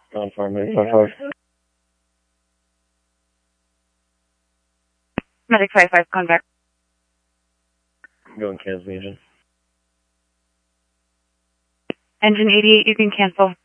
On farm, 55. Medic 55, contact. Going cancel engine. Engine 88, you can cancel.